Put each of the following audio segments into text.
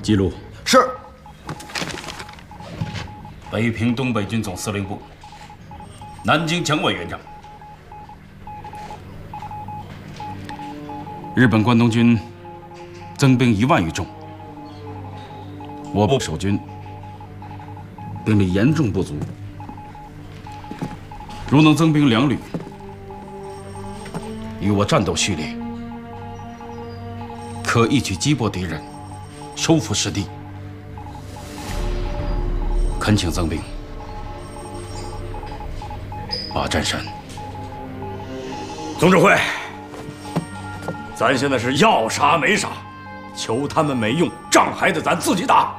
记录。 是。 北平东北军总司令部，南京蒋委员长。日本关东军增兵1万余众，我部守军兵力严重不足，如能增兵2旅，与我战斗序列，可一举击破敌人，收复失地。恳请增兵，把占山。 总指挥，咱现在是要杀没杀，求他们没用，仗还得咱自己打。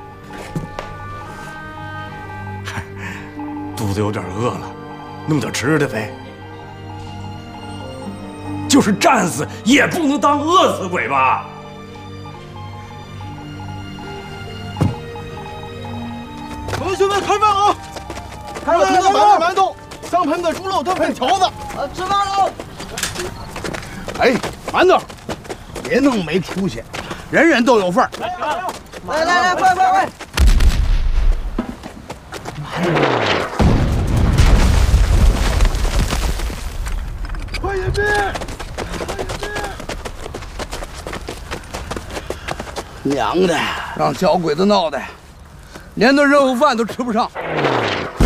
肚子有点饿了，弄点吃的呗。就是战死也不能当饿死鬼吧？ 同学们开饭啊！热腾的馒头，香喷的猪肉炖粉条子。 吃饭了。 哎，馒头，别弄没出息，人人都有份儿。 来，快！ 快点兵！娘的，让小鬼子闹的，连顿热乎饭都吃不上。